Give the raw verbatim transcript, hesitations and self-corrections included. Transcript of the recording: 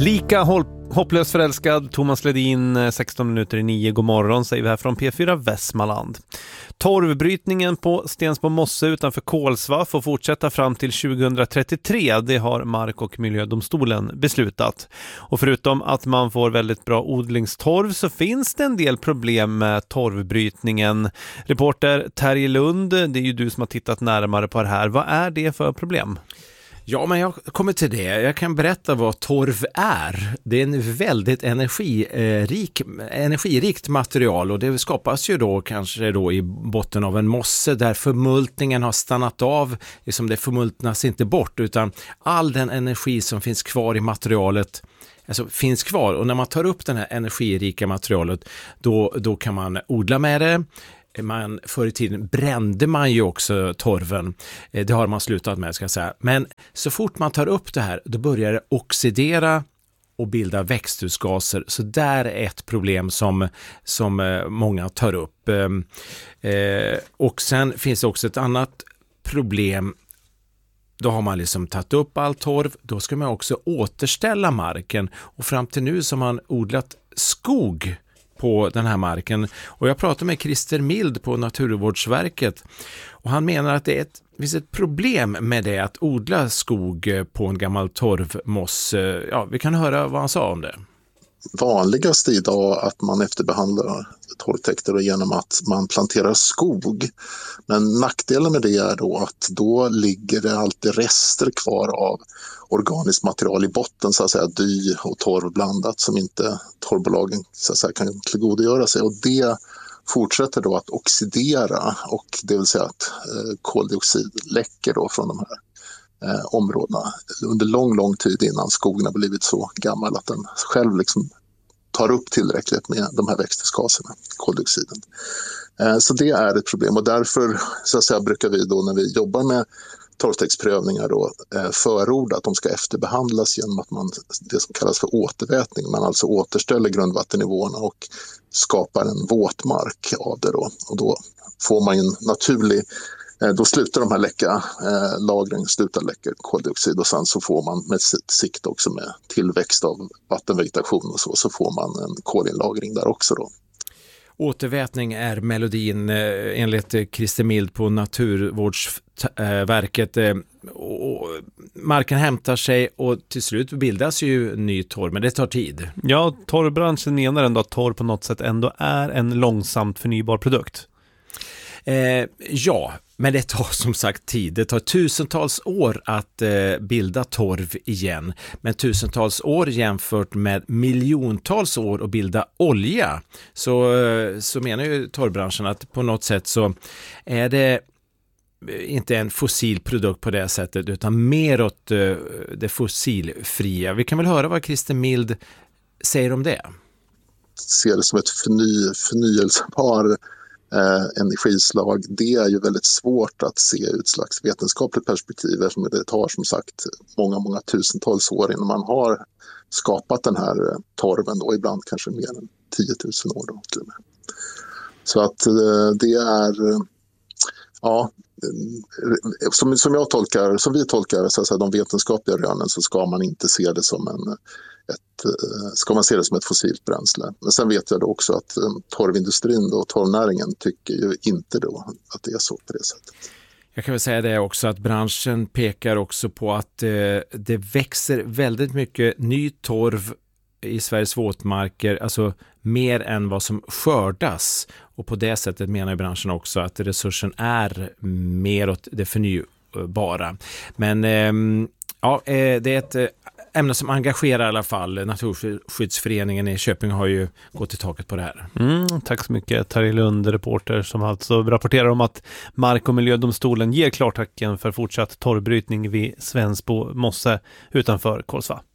Lika hol- hopplöst förälskad, Thomas Ledin, sexton minuter i nio. God morgon, säger vi här från P fyra Västmanland. Torvbrytningen på Stensbo mosse utanför Kolsva får fortsätta fram till tjugohundratrettiotre. Det har Mark- och miljödomstolen beslutat. Och förutom att man får väldigt bra odlingstorv så finns det en del problem med torvbrytningen. Reporter Terje Lund, det är ju du som har tittat närmare på det här. Vad är det för problem? Ja, men jag kommer till det. Jag kan berätta vad torv är. Det är en väldigt energirik, energirikt material och det skapas ju då kanske då i botten av en mosse där förmultningen har stannat av. Liksom det förmultnas inte bort utan all den energi som finns kvar i materialet alltså finns kvar. Och när man tar upp det här energirika materialet då, då kan man odla med det. Man, förr i tiden brände man ju också torven. Det har man slutat med, ska jag säga. Men så fort man tar upp det här, då börjar det oxidera och bilda växthusgaser. Så där är ett problem som, som många tar upp. Eh, och sen finns det också ett annat problem. Då har man liksom tagit upp all torv. Då ska man också återställa marken. Och fram till nu så har man odlat skog på den här marken. Och jag pratade med Christer Mild på Naturvårdsverket och han menar att det är ett, finns ett problem med det att odla skog på en gammal torvmoss. Ja, vi kan höra vad han sa om det. Vanligast idag att man efterbehandlar torvtäkter genom att man planterar skog. Men nackdelen med det är då att då ligger det alltid rester kvar av organiskt material i botten, så att säga dy och torv blandat som inte torvbolagen så att säga kan tillgodogöra sig. Och det fortsätter då att oxidera och det vill säga att koldioxid läcker då från de här Eh, områdena under lång, lång tid innan skogen har blivit så gammal att den själv liksom tar upp tillräckligt med de här växthusgaserna, koldioxiden. Eh, så det är ett problem och därför så att säga, brukar vi då när vi jobbar med torvtäktsprövningar då, eh, förorda att de ska efterbehandlas genom att man, det som kallas för återvätning, man alltså återställer grundvattennivåerna och skapar en våtmark av det då. Och då får man en naturlig Då slutar de här läcka, eh, lagren slutar läcka koldioxid och sen så får man med sitt sikt också med tillväxt av vattenvegetation och så, så får man en kolinlagring där också då. Återvätning är melodin eh, enligt Christer Mild på Naturvårdsverket. Eh, och marken hämtar sig och till slut bildas ju ny torv, men det tar tid. Ja, torvbranschen menar ändå att torv på något sätt ändå är en långsamt förnybar produkt. Eh, ja, men det tar som sagt tid. Det tar tusentals år att eh, bilda torv igen. Men tusentals år jämfört med miljontals år att bilda olja. Så, eh, så menar ju torvbranschen att på något sätt så är det inte en fossil produkt på det sättet utan mer åt eh, det fossilfria. Vi kan väl höra vad Christer Mild säger om det. Ser det som ett förny, förnyelsebar Eh, energislag, det är ju väldigt svårt att se ur ett slags vetenskapligt perspektiv eftersom det tar som sagt många, många tusentals år innan man har skapat den här eh, torven och ibland kanske mer än tio tusen år då, till och med. Så att eh, det är eh, ja eh, som, som jag tolkar, som vi tolkar så att säga, de vetenskapliga rönen så ska man inte se det som en Ett, ska man se det som ett fossilt bränsle. Men sen vet jag då också att torvindustrin och torvnäringen tycker ju inte då att det är så på det sättet. Jag kan väl säga det också att branschen pekar också på att eh, det växer väldigt mycket ny torv i Sveriges våtmarker, alltså mer än vad som skördas. Och på det sättet menar ju branschen också att resursen är mer åt det förnybara. Men eh, ja, eh, det är ett ämne som engagerar i alla fall. Naturskyddsföreningen i Köping har ju gått till taket på det här. Mm, tack så mycket Terje Lund, reporter som alltså rapporterar om att Mark- och miljödomstolen ger klartecken för fortsatt torvbrytning vid Stensbo mosse utanför Kolsva.